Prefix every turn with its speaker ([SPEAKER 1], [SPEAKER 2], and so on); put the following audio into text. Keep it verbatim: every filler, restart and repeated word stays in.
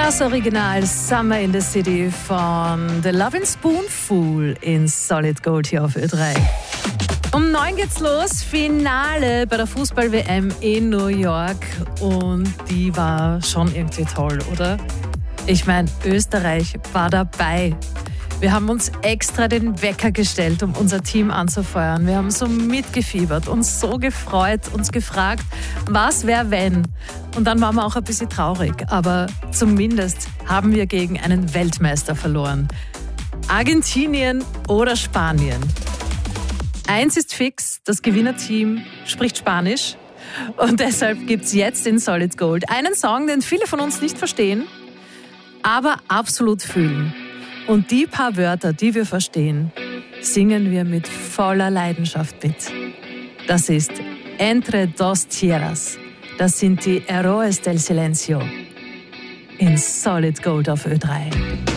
[SPEAKER 1] Das Original Summer in the City von The Lovin' Spoonful in Solid Gold hier auf Ö drei. Um neun geht's los, Finale bei der Fußball-W M in New York und die war schon irgendwie toll, oder? Ich meine, Österreich war dabei. Wir haben uns extra den Wecker gestellt, um unser Team anzufeuern. Wir haben so mitgefiebert, uns so gefreut, uns gefragt, was wäre wenn? Und dann waren wir auch ein bisschen traurig, aber zumindest haben wir gegen einen Weltmeister verloren. Argentinien oder Spanien? Eins ist fix, das Gewinnerteam spricht Spanisch und deshalb gibt es jetzt in Solid Gold einen Song, den viele von uns nicht verstehen, aber absolut fühlen. Und die paar Wörter, die wir verstehen, singen wir mit voller Leidenschaft mit. Das ist Entre dos tierras. Das sind die Héroes del Silencio in Solid Gold auf Ö drei.